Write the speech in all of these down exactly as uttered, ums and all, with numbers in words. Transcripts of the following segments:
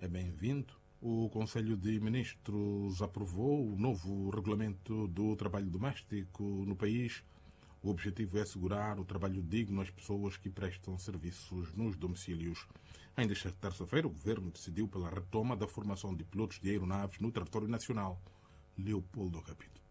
é bem-vindo. O Conselho de Ministros aprovou o novo regulamento do trabalho doméstico no país. O objetivo é assegurar o trabalho digno às pessoas que prestam serviços nos domicílios. Ainda esta terça-feira, o Governo decidiu pela retoma da formação de pilotos de aeronaves no território nacional. Leopoldo Agapito.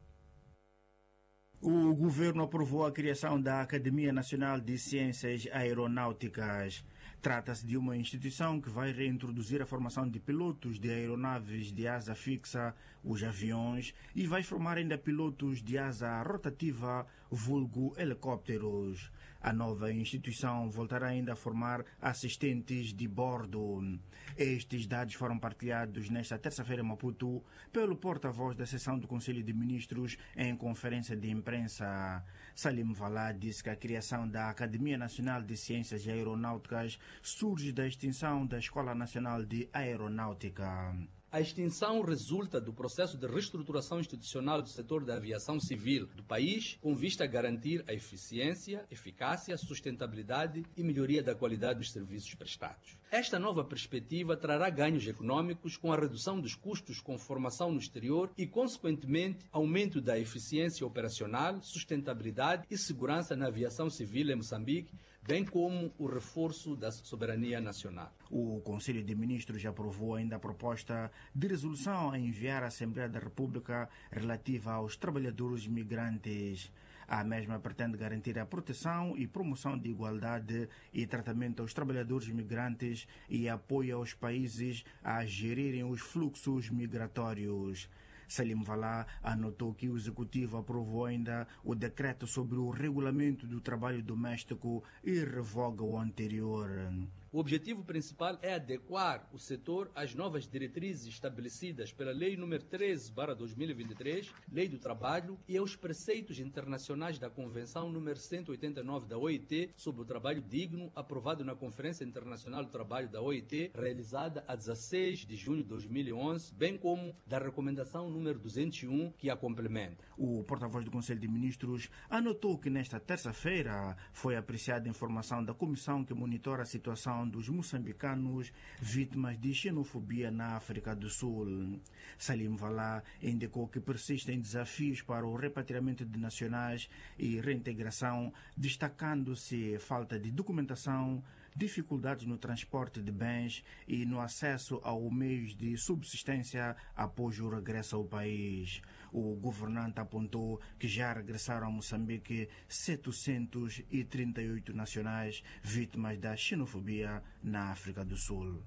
O Governo aprovou a criação da Academia Nacional de Ciências Aeronáuticas. Trata-se de uma instituição que vai reintroduzir a formação de pilotos de aeronaves de asa fixa, os aviões, e vai formar ainda pilotos de asa rotativa, vulgo helicópteros. A nova instituição voltará ainda a formar assistentes de bordo. Estes dados foram partilhados nesta terça-feira em Maputo pelo porta-voz da seção do Conselho de Ministros em conferência de imprensa. Salim Valá disse que a criação da Academia Nacional de Ciências Aeronáuticas surge da extinção da Escola Nacional de Aeronáutica. A extinção resulta do processo de reestruturação institucional do setor da aviação civil do país, com vista a garantir a eficiência, eficácia, sustentabilidade e melhoria da qualidade dos serviços prestados. Esta nova perspectiva trará ganhos econômicos com a redução dos custos com formação no exterior e, consequentemente, aumento da eficiência operacional, sustentabilidade e segurança na aviação civil em Moçambique, bem como o reforço da soberania nacional. O Conselho de Ministros aprovou ainda a proposta de resolução a enviar à Assembleia da República relativa aos trabalhadores migrantes. A mesma pretende garantir a proteção e promoção de igualdade e tratamento aos trabalhadores migrantes e apoio aos países a gerirem os fluxos migratórios. Salim Valá anotou que o Executivo aprovou ainda o decreto sobre o regulamento do trabalho doméstico e revoga o anterior. O objetivo principal é adequar o setor às novas diretrizes estabelecidas pela Lei número treze barra dois mil e vinte e três, Lei do Trabalho, e aos preceitos internacionais da Convenção número cento e oitenta e nove da O I T sobre o trabalho digno, aprovado na Conferência Internacional do Trabalho da O I T, realizada a dezesseis de junho de dois mil e onze, bem como da Recomendação número duzentos e um, que a complementa. O porta-voz do Conselho de Ministros anotou que nesta terça-feira foi apreciada a informação da comissão que monitora a situação dos moçambicanos vítimas de xenofobia na África do Sul. Salim Valá indicou que persistem desafios para o repatriamento de nacionais e reintegração, destacando-se falta de documentação, dificuldades no transporte de bens e no acesso aos meios de subsistência após o regresso ao país. O governante apontou que já regressaram a Moçambique setecentos e trinta e oito nacionais vítimas da xenofobia na África do Sul.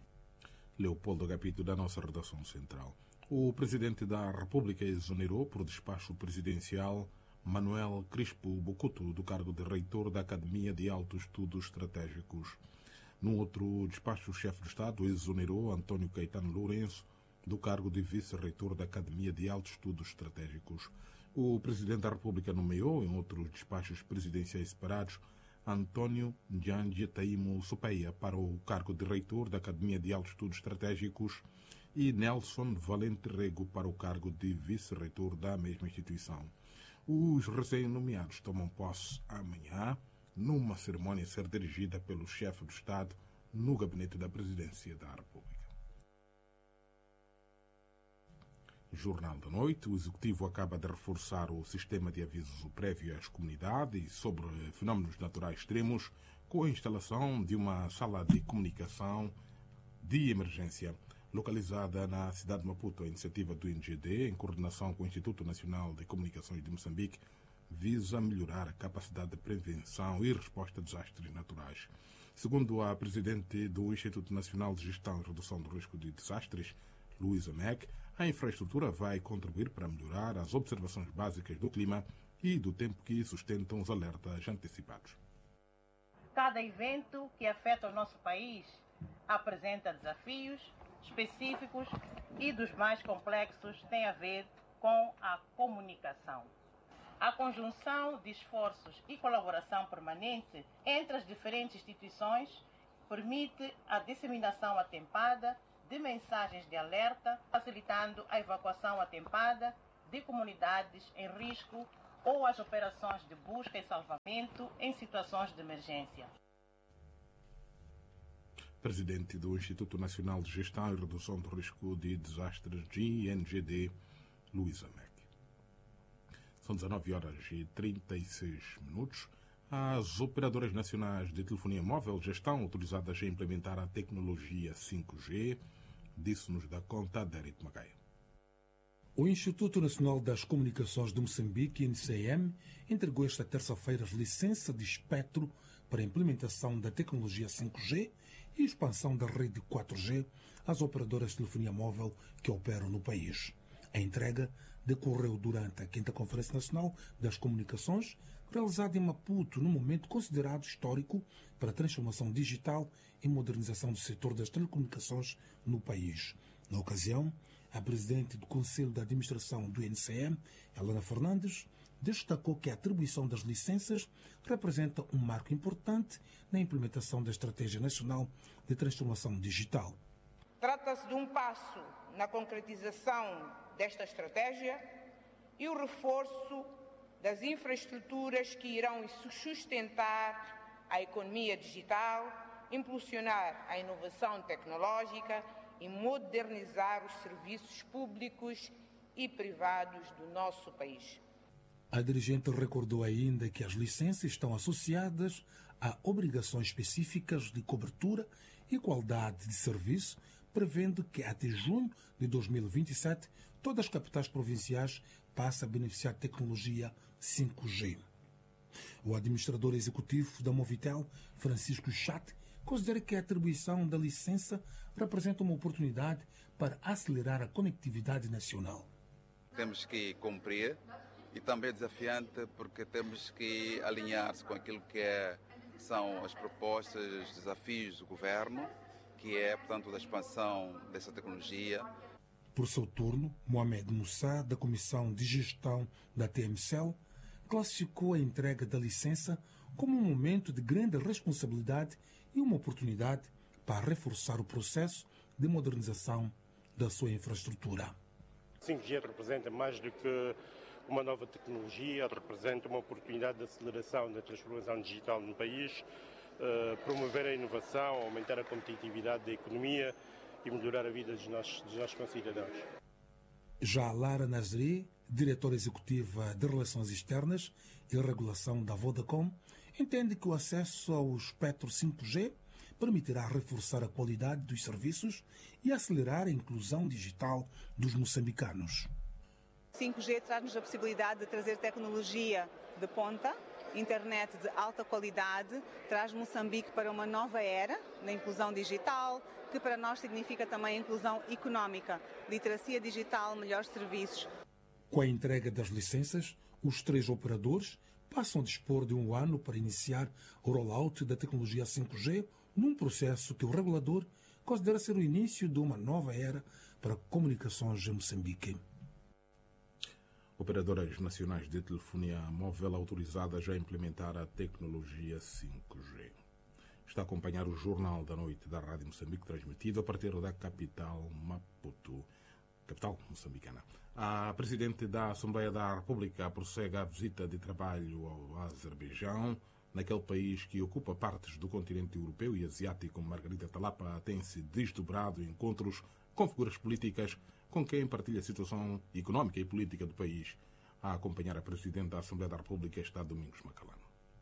Leopoldo Agapito, da nossa redação central. O Presidente da República exonerou por despacho presidencial Manuel Crispo Bocuto do cargo de reitor da Academia de Altos Estudos Estratégicos. No outro despacho, o chefe do Estado exonerou António Caetano Lourenço do cargo de vice-reitor da Academia de Altos Estudos Estratégicos. O Presidente da República nomeou, em outros despachos presidenciais separados, Antônio Njanji Taimo Supeia para o cargo de reitor da Academia de Altos Estudos Estratégicos e Nelson Valente Rego para o cargo de vice-reitor da mesma instituição. Os recém-nomeados tomam posse amanhã, numa cerimônia a ser dirigida pelo chefe do Estado no gabinete da Presidência da República. Jornal da Noite. O Executivo acaba de reforçar o sistema de aviso prévio às comunidades sobre fenómenos naturais extremos com a instalação de uma sala de comunicação de emergência localizada na cidade de Maputo. A iniciativa do I N G D, em coordenação com o Instituto Nacional de Comunicações de Moçambique, visa melhorar a capacidade de prevenção e resposta a desastres naturais. Segundo a presidente do Instituto Nacional de Gestão e Redução do Risco de Desastres, Luísa Mack, a infraestrutura vai contribuir para melhorar as observações básicas do clima e do tempo que sustentam os alertas antecipados. Cada evento que afeta o nosso país apresenta desafios específicos e dos mais complexos tem a ver com a comunicação. A conjunção de esforços e colaboração permanente entre as diferentes instituições permite a disseminação atempada de mensagens de alerta, facilitando a evacuação atempada de comunidades em risco ou as operações de busca e salvamento em situações de emergência. presidente do Instituto Nacional de Gestão e Redução do Risco de Desastres, I N G D, Luísa Mac. São dezanove horas e trinta e seis minutos. As operadoras nacionais de telefonia móvel já estão autorizadas a implementar a tecnologia cinco G, disse-nos da conta Derek Magai. O Instituto Nacional das Comunicações de Moçambique, I N C M, entregou esta terça-feira as licenças de espectro para a implementação da tecnologia cinco G e expansão da rede quatro G às operadoras de telefonia móvel que operam no país. A entrega decorreu durante a quinta Conferência Nacional das Comunicações, realizada em Maputo, num momento considerado histórico para a transformação digital e modernização do setor das telecomunicações no país. Na ocasião, a presidente do Conselho de Administração do I N C M, Helena Fernandes, destacou que a atribuição das licenças representa um marco importante na implementação da Estratégia Nacional de Transformação Digital. Trata-se de um passo na concretização desta estratégia e o reforço das infraestruturas que irão sustentar a economia digital, impulsionar a inovação tecnológica e modernizar os serviços públicos e privados do nosso país. A dirigente recordou ainda que as licenças estão associadas a obrigações específicas de cobertura e qualidade de serviço, prevendo que até junho de dois mil e vinte e sete todas as capitais provinciais passem a beneficiar de tecnologia cinco G. O administrador executivo da Movitel, Francisco Chat, considera que a atribuição da licença representa uma oportunidade para acelerar a conectividade nacional. Temos que cumprir e também é desafiante porque temos que alinhar-se com aquilo que é, são as propostas, os desafios do governo, que é, portanto, da expansão dessa tecnologia. Por seu turno, Mohamed Moussa, da Comissão de Gestão da T M C E L, classificou a entrega da licença como um momento de grande responsabilidade e uma oportunidade para reforçar o processo de modernização da sua infraestrutura. cinco G representa mais do que uma nova tecnologia, representa uma oportunidade de aceleração da transformação digital no país, uh, promover a inovação, aumentar a competitividade da economia e melhorar a vida dos nossos, dos nossos concidadãos. Já Lara Nazri, diretora executiva de Relações Externas e Regulação da Vodacom, entende que o acesso ao espectro cinco G permitirá reforçar a qualidade dos serviços e acelerar a inclusão digital dos moçambicanos. cinco G traz-nos a possibilidade de trazer tecnologia de ponta, internet de alta qualidade, traz Moçambique para uma nova era na inclusão digital, que para nós significa também inclusão económica, literacia digital, melhores serviços. Com a entrega das licenças, os três operadores passam a dispor de um ano para iniciar o rollout da tecnologia cinco G, num processo que o regulador considera ser o início de uma nova era para comunicações em Moçambique. Operadoras nacionais de telefonia móvel autorizadas a implementar a tecnologia cinco G. Está a acompanhar o Jornal da Noite da Rádio Moçambique, transmitido a partir da capital Maputo, capital moçambicana. A Presidente da Assembleia da República prossegue a visita de trabalho ao Azerbaijão. Naquele país que ocupa partes do continente europeu e asiático, Margarita Talapa tem-se desdobrado em encontros com figuras políticas com quem partilha a situação económica e política do país. A acompanhar a Presidente da Assembleia da República está Domingos Macalano.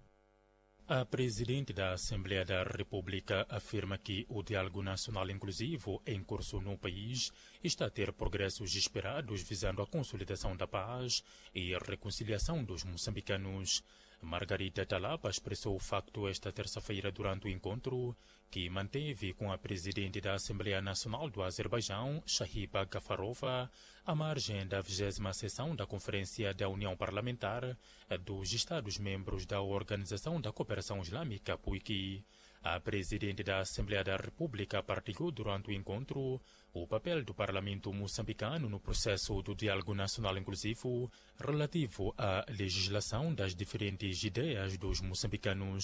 A Presidente da Assembleia da República afirma que o diálogo nacional inclusivo em curso no país está a ter progressos esperados visando a consolidação da paz e a reconciliação dos moçambicanos. Margarita Talapa expressou o facto esta terça-feira durante o encontro que manteve com a Presidente da Assembleia Nacional do Azerbaijão, Shahiba Gafarova, à margem da vigésima sessão da Conferência da União Parlamentar dos Estados-membros da Organização da Cooperação Islâmica, P U I C. A Presidente da Assembleia da República partilhou durante o encontro o papel do Parlamento moçambicano no processo do diálogo nacional inclusivo relativo à legislação das diferentes ideias dos moçambicanos.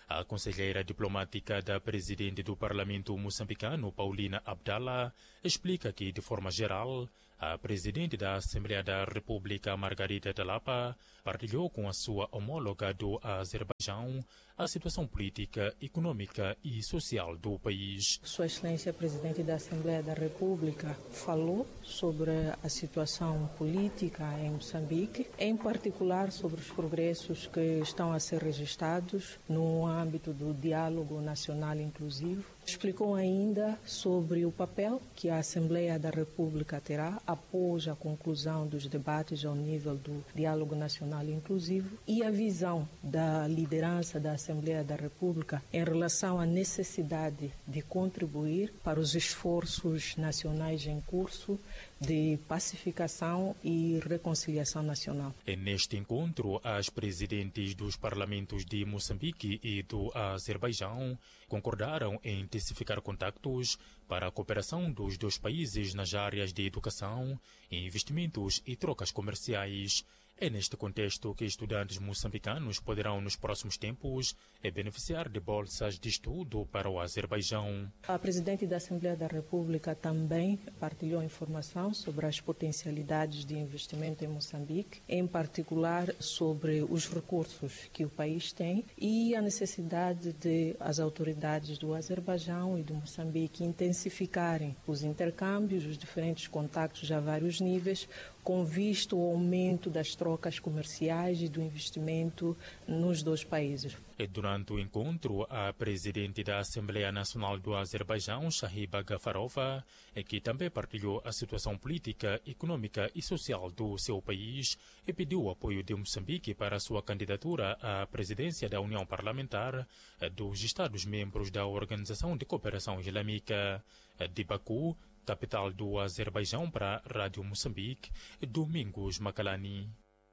A conselheira diplomática da presidente do Parlamento moçambicano, Paulina Abdallah, explica que, de forma geral, a presidente da Assembleia da República, Margarida Talapa, partilhou com a sua homóloga do Azerbaijão a situação política, econômica e social do país. Sua Excelência Presidente da Assembleia da República falou sobre a situação política em Moçambique, em particular sobre os progressos que estão a ser registrados no âmbito do diálogo nacional inclusivo. Explicou ainda sobre o papel que a Assembleia da República terá após a conclusão dos debates ao nível do diálogo nacional inclusivo e a visão da liderança da Assembleia da República em relação à necessidade de contribuir para os esforços nacionais em curso de pacificação e reconciliação nacional. E neste encontro, as presidentes dos parlamentos de Moçambique e do Azerbaijão concordaram em intensificar contactos para a cooperação dos dois países nas áreas de educação, investimentos e trocas comerciais. É neste contexto que estudantes moçambicanos poderão, nos próximos tempos, beneficiar de bolsas de estudo para o Azerbaijão. A Presidente da Assembleia da República também partilhou informação sobre as potencialidades de investimento em Moçambique, em particular sobre os recursos que o país tem e a necessidade de as autoridades do Azerbaijão e do Moçambique intensificarem os intercâmbios, os diferentes contactos a vários níveis, com visto ao aumento das trocas comerciais e do investimento nos dois países. E durante o encontro, a presidente da Assembleia Nacional do Azerbaijão, Shahiba Gafarova, que também partilhou a situação política, econômica e social do seu país, e pediu o apoio de Moçambique para a sua candidatura à presidência da União Parlamentar dos Estados-membros da Organização de Cooperação Islâmica. De Baku, capital do Azerbaijão, para a Rádio Moçambique, Domingos Macalani.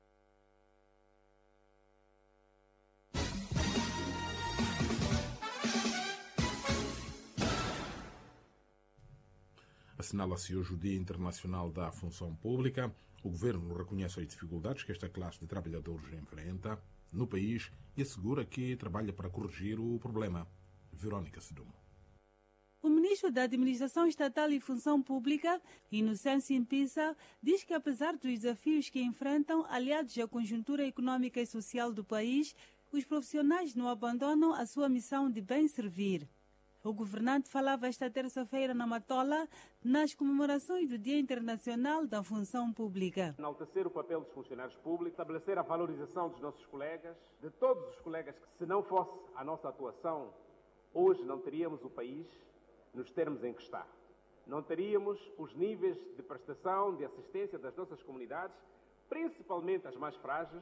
Assinala-se hoje o Dia Internacional da Função Pública. O governo reconhece as dificuldades que esta classe de trabalhadores enfrenta no país e assegura que trabalha para corrigir o problema. Verônica Sedumo. O ministro da Administração Estatal e Função Pública, Inocêncio Impisa, diz que apesar dos desafios que enfrentam, aliados à conjuntura econômica e social do país, os profissionais não abandonam a sua missão de bem servir. O governante falava esta terça-feira na Matola, nas comemorações do Dia Internacional da Função Pública. Enaltecer o papel dos funcionários públicos, estabelecer a valorização dos nossos colegas, de todos os colegas que, se não fosse a nossa atuação, hoje não teríamos o país nos termos em que está. Não teríamos os níveis de prestação, de assistência das nossas comunidades, principalmente as mais frágeis,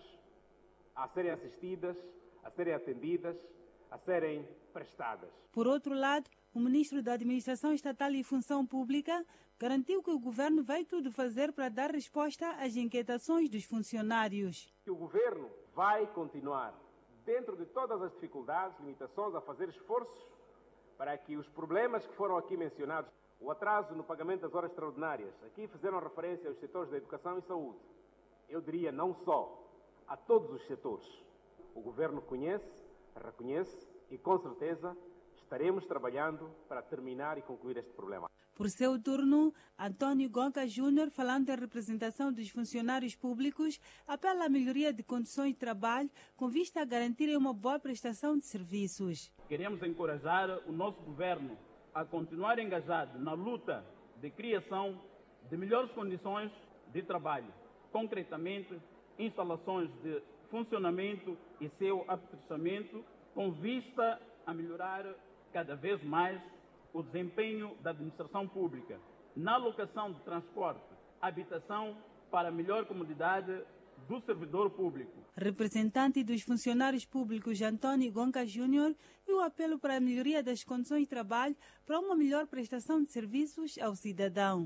a serem assistidas, a serem atendidas, a serem prestadas. Por outro lado, o ministro da Administração Estatal e Função Pública garantiu que o governo vai tudo fazer para dar resposta às inquietações dos funcionários. O governo vai continuar, dentro de todas as dificuldades, limitações, a fazer esforços para que os problemas que foram aqui mencionados, o atraso no pagamento das horas extraordinárias, aqui fizeram referência aos setores da educação e saúde. Eu diria não só a todos os setores. O governo conhece, reconhece e com certeza estaremos trabalhando para terminar e concluir este problema. Por seu turno, Antônio Gonca Júnior, falando em representação dos funcionários públicos, apela à melhoria de condições de trabalho com vista a garantirem uma boa prestação de serviços. Queremos encorajar o nosso governo a continuar engajado na luta de criação de melhores condições de trabalho, concretamente instalações de funcionamento e seu aperfeiçoamento, com vista a melhorar cada vez mais o desempenho da administração pública na alocação de transporte, habitação para a melhor comodidade do servidor público. Representante dos funcionários públicos Antônio Gonca Júnior e o apelo para a melhoria das condições de trabalho para uma melhor prestação de serviços ao cidadão.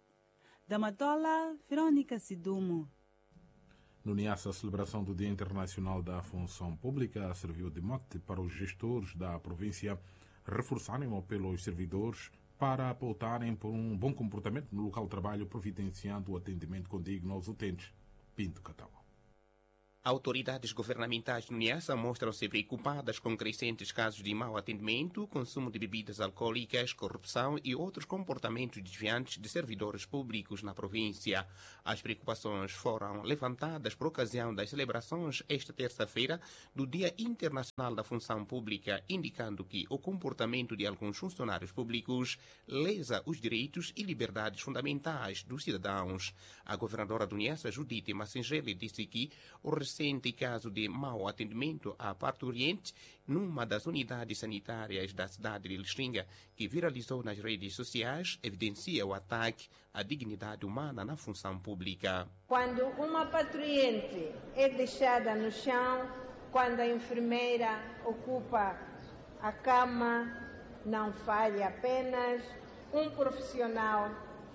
Da Matola, Verônica Sidumo. No Niassa, a celebração do Dia Internacional da Função Pública serviu de mote para os gestores da província reforçarem o apelo aos servidores para pautarem por um bom comportamento no local de trabalho, providenciando o atendimento condigno aos utentes. Pinto Catau. Autoridades governamentais no Niassa mostram-se preocupadas com crescentes casos de mau atendimento, consumo de bebidas alcoólicas, corrupção e outros comportamentos desviantes de servidores públicos na província. As preocupações foram levantadas por ocasião das celebrações esta terça-feira do Dia Internacional da Função Pública, indicando que o comportamento de alguns funcionários públicos lesa os direitos e liberdades fundamentais dos cidadãos. A governadora do Niassa, Judite Massengeli, disse que o recente caso de mau atendimento à parturiente numa das unidades sanitárias da cidade de Lixinga, que viralizou nas redes sociais, evidencia o ataque à dignidade humana na função pública. Quando uma parturiente é deixada no chão, quando a enfermeira ocupa a cama, não falha apenas um profissional,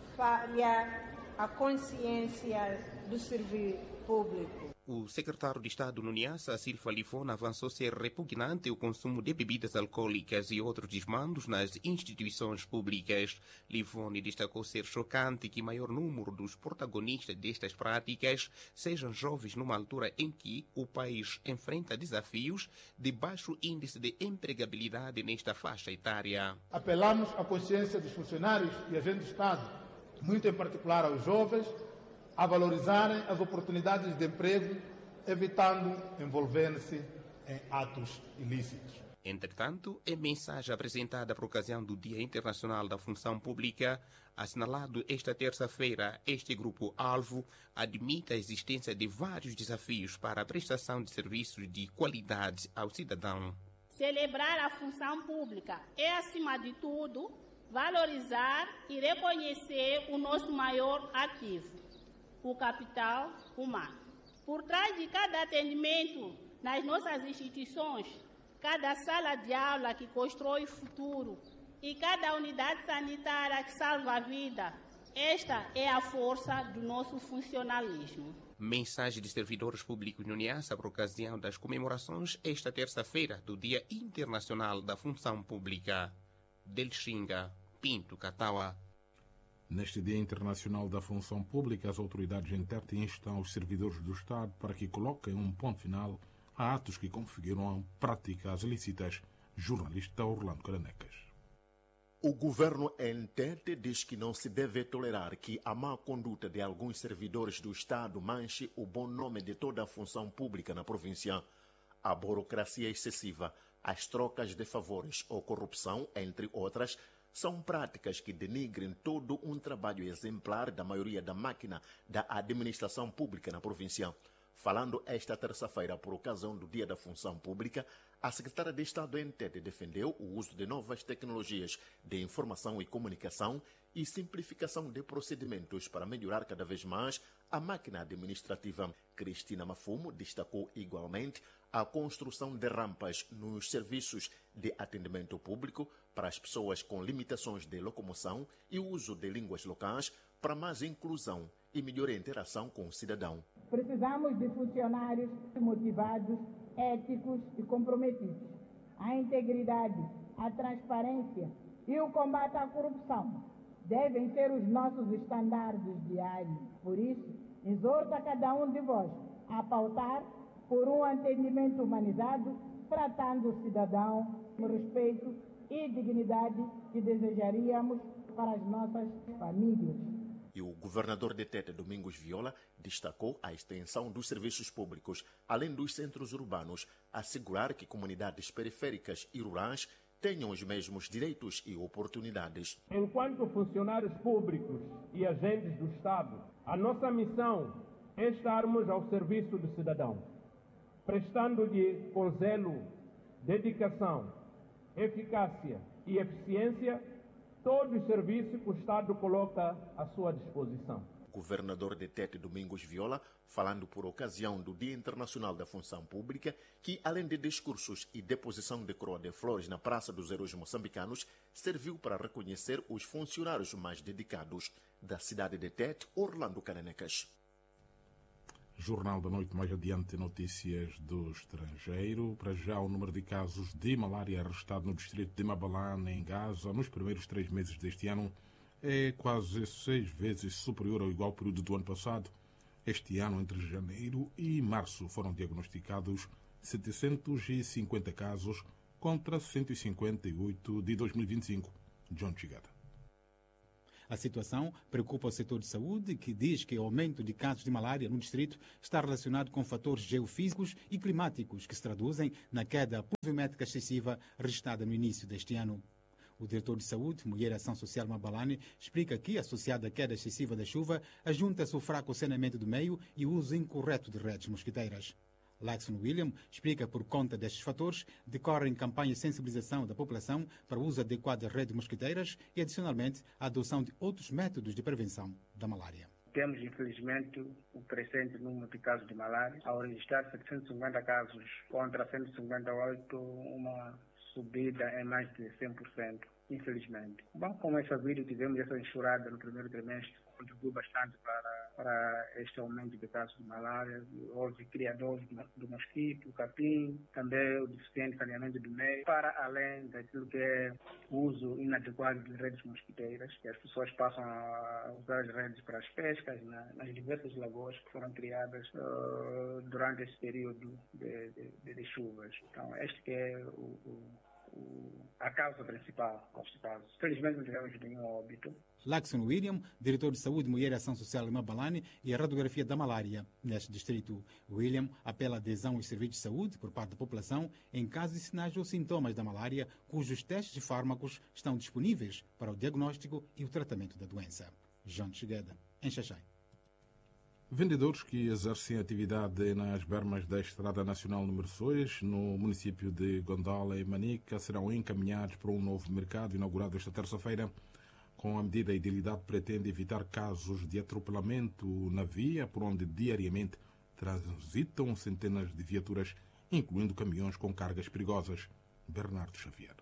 falha a consciência do serviço público. O secretário de Estado no Niassa, Silva Lifona, avançou ser repugnante o consumo de bebidas alcoólicas e outros desmandos nas instituições públicas. Lifone destacou ser chocante que maior número dos protagonistas destas práticas sejam jovens numa altura em que o país enfrenta desafios de baixo índice de empregabilidade nesta faixa etária. Apelamos à consciência dos funcionários e agentes de Estado, muito em particular aos jovens, a valorizarem as oportunidades de emprego, evitando envolver-se em atos ilícitos. Entretanto, em mensagem apresentada por ocasião do Dia Internacional da Função Pública, assinalado esta terça-feira, este grupo-alvo admite a existência de vários desafios para a prestação de serviços de qualidade ao cidadão. Celebrar a função pública é, acima de tudo, valorizar e reconhecer o nosso maior ativo, o capital humano. Por trás de cada atendimento nas nossas instituições, cada sala de aula que constrói o futuro e cada unidade sanitária que salva a vida, esta é a força do nosso funcionalismo. Mensagem de servidores públicos no Niassa por ocasião das comemorações esta terça-feira do Dia Internacional da Função Pública. Delxinga, Pinto, Cataua. Neste Dia Internacional da Função Pública, as autoridades em Tete instam os servidores do Estado para que coloquem um ponto final a atos que configuram práticas ilícitas. Jornalista Orlando Caranecas. O governo em Tete diz que não se deve tolerar que a má conduta de alguns servidores do Estado manche o bom nome de toda a função pública na província. A burocracia excessiva, as trocas de favores ou corrupção, entre outras, são práticas que denigrem todo um trabalho exemplar da maioria da máquina da administração pública na província. Falando esta terça-feira por ocasião do Dia da Função Pública, a secretária de Estado em Tete defendeu o uso de novas tecnologias de informação e comunicação e simplificação de procedimentos para melhorar cada vez mais a máquina administrativa. Cristina Mafumo destacou igualmente a construção de rampas nos serviços de atendimento público para as pessoas com limitações de locomoção e o uso de línguas locais para mais inclusão e melhor interação com o cidadão. Precisamos de funcionários motivados, éticos e comprometidos. A integridade, a transparência e o combate à corrupção devem ser os nossos estandardes diários. Por isso, exorto a cada um de vós a pautar por um atendimento humanizado, tratando o cidadão com respeito e dignidade que desejaríamos para as nossas famílias. E o governador de Tete, Domingos Viola, destacou a extensão dos serviços públicos, além dos centros urbanos, assegurar que comunidades periféricas e rurais tenham os mesmos direitos e oportunidades. Enquanto funcionários públicos e agentes do Estado, a nossa missão é estarmos ao serviço do cidadão, prestando-lhe com zelo, dedicação, eficácia e eficiência todos os serviços que o Estado coloca à sua disposição. Governador de Tete, Domingos Viola, falando por ocasião do Dia Internacional da Função Pública, que além de discursos e deposição de coroa de flores na Praça dos Heróis Moçambicanos, serviu para reconhecer os funcionários mais dedicados. Da cidade de Tete, Orlando Caranecas. Jornal da Noite, mais adiante, notícias do estrangeiro. Para já, o número de casos de malária registrado no distrito de Mabalane, em Gaza, nos primeiros três meses deste ano, é quase seis vezes superior ao igual período do ano passado. Este ano, entre janeiro e março, foram diagnosticados setecentos e cinquenta casos contra cento e cinquenta e oito de dois mil e vinte e cinco. John Chigata. A situação preocupa o setor de saúde, que diz que o aumento de casos de malária no distrito está relacionado com fatores geofísicos e climáticos que se traduzem na queda pluviométrica excessiva registrada no início deste ano. O diretor de saúde, Mulher e Ação Social Mabalane, explica que, associado à queda excessiva da chuva, ajunta-se o fraco saneamento do meio e o uso incorreto de redes mosquiteiras. Laxon William explica por conta destes fatores, decorrem campanhas de sensibilização da população para o uso adequado das redes mosquiteiras e, adicionalmente, a adoção de outros métodos de prevenção da malária. Temos, infelizmente, um crescente número de casos de malária. Ao registrar setecentos e cinquenta casos contra cento e cinquenta e oito, uma subida em mais de cem por cento, infelizmente. Bom, como é sabido, tivemos essa enxurrada no primeiro trimestre, contribuiu bastante para, para este aumento de casos de malária. Houve criadores do mosquito, capim, também o deficiente saneamento do meio, para além daquilo que é o uso inadequado de redes mosquiteiras, que as pessoas passam a usar as redes para as pescas na, nas diversas lagoas que foram criadas uh, durante esse período de, de, de chuvas. Então, este que é o, o, a causa principal deste caso. Felizmente não tivemos nenhum óbito. Laxon William, diretor de Saúde, Mulher e Ação Social em Mabalane, e a radiografia da malária neste distrito. William apela à adesão aos serviços de saúde por parte da população em caso de sinais ou sintomas da malária, cujos testes e fármacos estão disponíveis para o diagnóstico e o tratamento da doença. João Chigueda, em Xaxai. Vendedores que exercem atividade nas bermas da Estrada Nacional número seis, no município de Gondola e Manica, serão encaminhados para um novo mercado inaugurado esta terça-feira. Com a medida, a idilidade pretende evitar casos de atropelamento na via, por onde diariamente transitam centenas de viaturas, incluindo caminhões com cargas perigosas. Bernardo Xavier.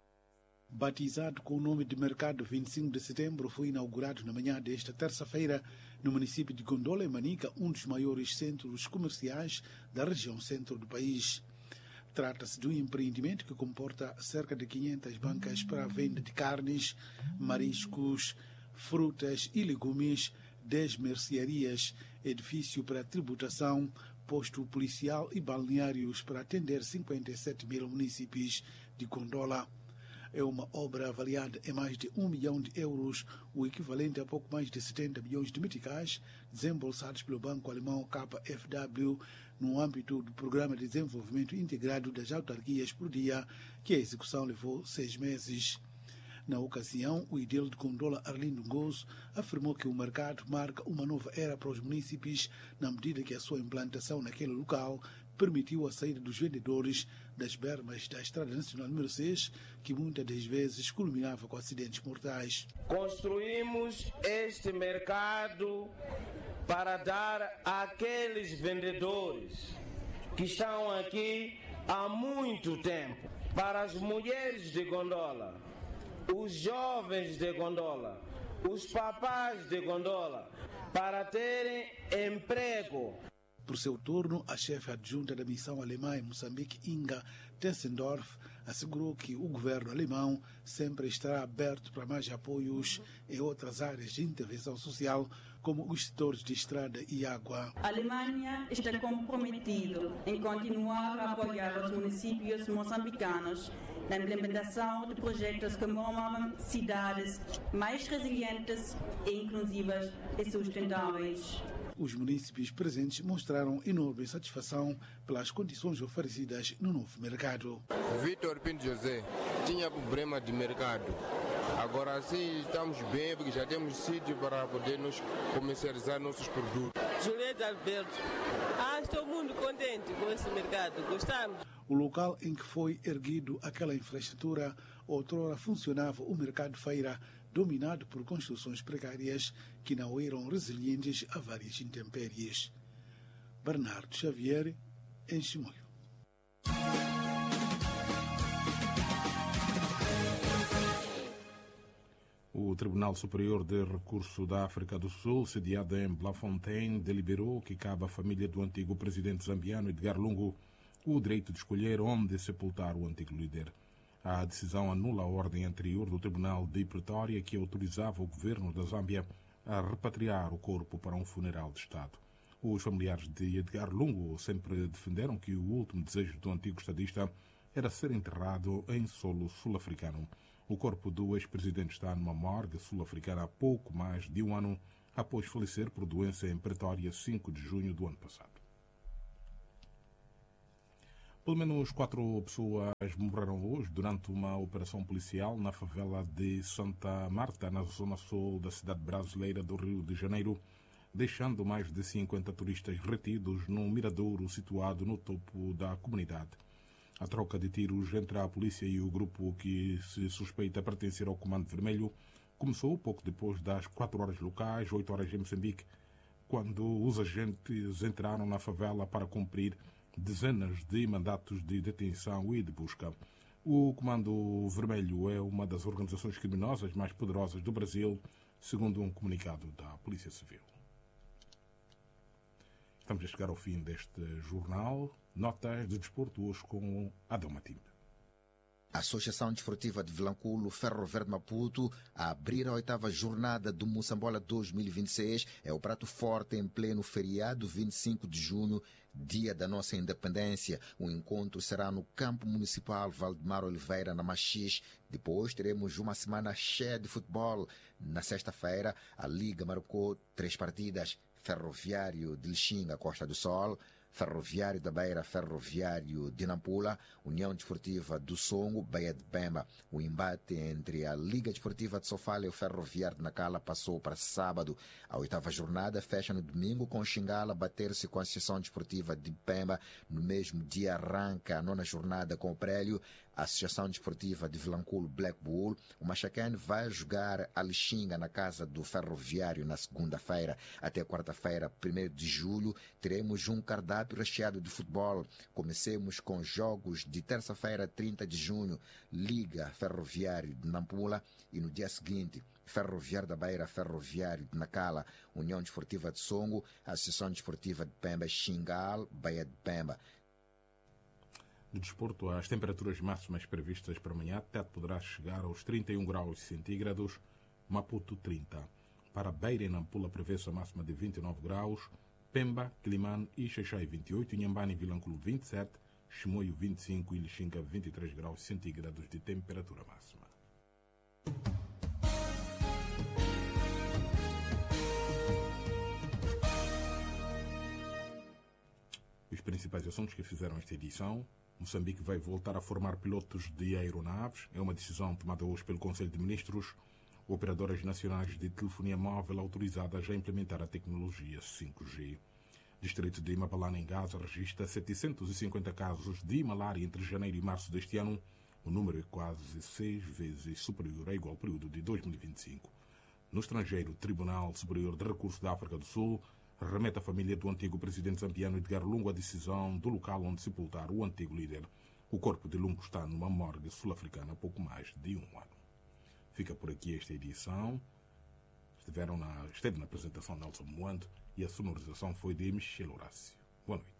Batizado com o nome de Mercado vinte e cinco de setembro, foi inaugurado na manhã desta terça-feira no município de Gondola e Manica, um dos maiores centros comerciais da região centro do país. Trata-se de um empreendimento que comporta cerca de quinhentas bancas para a venda de carnes, mariscos, frutas e legumes, dez mercearias, edifício para tributação, posto policial e balneários para atender cinquenta e sete mil munícipes de Gondola. É uma obra avaliada em mais de um milhão de euros, o equivalente a pouco mais de setenta milhões de meticais, desembolsados pelo banco alemão K F W no âmbito do Programa de Desenvolvimento Integrado das Autarquias por Dia, que a execução levou seis meses. Na ocasião, o edil de Gondola, Arlindo Gozo, afirmou que o mercado marca uma nova era para os munícipes, na medida que a sua implantação naquele local permitiu a saída dos vendedores das bermas da Estrada Nacional número seis, que muitas das vezes culminava com acidentes mortais. Construímos este mercado para dar àqueles vendedores que estão aqui há muito tempo, para as mulheres de Gondola, os jovens de Gondola, os papás de Gondola, para terem emprego. Por seu turno, a chefe adjunta da missão alemã em Moçambique, Inga Tessendorf, assegurou que o governo alemão sempre estará aberto para mais apoios em outras áreas de intervenção social, como os setores de estrada e água. A Alemanha está comprometida em continuar a apoiar os municípios moçambicanos na implementação de projetos que promovam cidades mais resilientes, inclusivas e sustentáveis. Os munícipes presentes mostraram enorme satisfação pelas condições oferecidas no novo mercado. Vitor Pinto José tinha problema de mercado. Agora sim estamos bem porque já temos sítio para podermos comercializar nossos produtos. Julieta Alberto, ah, estou muito contente com esse mercado, gostamos. O local em que foi erguido aquela infraestrutura, outrora funcionava o mercado feira, dominado por construções precárias que não eram resilientes a várias intempéries. Bernardo Xavier, em Chimoio. O Tribunal Superior de Recurso da África do Sul, sediado em Bloemfontein, deliberou que cabe à família do antigo presidente zambiano Edgar Lungu o direito de escolher onde sepultar o antigo líder. A decisão anula a ordem anterior do Tribunal de Pretória que autorizava o governo da Zâmbia a repatriar o corpo para um funeral de Estado. Os familiares de Edgar Lungu sempre defenderam que o último desejo do antigo estadista era ser enterrado em solo sul-africano. O corpo do ex-presidente está numa morgue sul-africana há pouco mais de um ano após falecer por doença em Pretória, cinco de junho do ano passado. Pelo menos quatro pessoas morreram hoje durante uma operação policial na favela de Santa Marta, na zona sul da cidade brasileira do Rio de Janeiro, deixando mais de cinquenta turistas retidos num miradouro situado no topo da comunidade. A troca de tiros entre a polícia e o grupo que se suspeita pertencer ao Comando Vermelho começou pouco depois das quatro horas locais, oito horas em Moçambique, quando os agentes entraram na favela para cumprir dezenas de mandatos de detenção e de busca. O Comando Vermelho é uma das organizações criminosas mais poderosas do Brasil, segundo um comunicado da Polícia Civil. Estamos a chegar ao fim deste jornal. Notas de desporto hoje com Adão Matilde. A Associação Desportiva de Vilanculo, Ferro Verde Maputo, a abrir a oitava jornada do Moçambola dois mil e vinte e seis, é o prato forte em pleno feriado vinte e cinco de junho, dia da nossa independência. O encontro será no campo municipal Valdemar Oliveira, na Machis. Depois teremos uma semana cheia de futebol. Na sexta-feira, a Liga marcou três partidas. Ferroviário de Lixinga, Costa do Sol, Ferroviário da Beira, Ferroviário de Nampula, União Desportiva do Songo, Baía de Pemba. O embate entre a Liga Desportiva de Sofala e o Ferroviário de Nacala passou para sábado. A oitava jornada fecha no domingo com Xingala bater-se com a Associação Desportiva de Pemba. No mesmo dia arranca a nona jornada com o Prélio. A Associação Desportiva de Vilanculo, Black Bull. O Machacane vai jogar a Lixinga na casa do Ferroviário na segunda-feira. Até quarta-feira, primeiro de julho, teremos um cardápio recheado de futebol. Comecemos com jogos de terça-feira, trinta de junho, Liga Ferroviário de Nampula, e no dia seguinte, Ferroviário da Beira, Ferroviário de Nacala, União Desportiva de Songo, Associação Desportiva de Pemba, Xingal, Baía de Pemba. No desporto, as temperaturas máximas previstas para amanhã, Tete poderá chegar aos trinta e um graus centígrados, Maputo trinta. Para Beira e Nampula prevê-se a máxima de vinte e nove graus, Pemba, Quilimane e Xaixai vinte e oito, Inhambane e Vilanculo vinte e sete, Chimoio vinte e cinco e Lixinga vinte e três graus centígrados de temperatura máxima. Os principais assuntos que fizeram esta edição: Moçambique vai voltar a formar pilotos de aeronaves. É uma decisão tomada hoje pelo Conselho de Ministros. Operadoras nacionais de telefonia móvel autorizadas a implementar a tecnologia cinco G. Distrito de Mapalana, em Gaza, registra setecentos e cinquenta casos de malária entre janeiro e março deste ano. O número é quase seis vezes superior ao igual período de dois mil e vinte e cinco. No estrangeiro, o Tribunal Superior de Recursos da África do Sul remete à família do antigo presidente zambiano Edgar Lungu a decisão do local onde sepultar o antigo líder. O corpo de Lungu está numa morgue sul-africana há pouco mais de um ano. Fica por aqui esta edição. Estiveram na, esteve na apresentação Nelson Moando e a sonorização foi de Michel Horácio. Boa noite.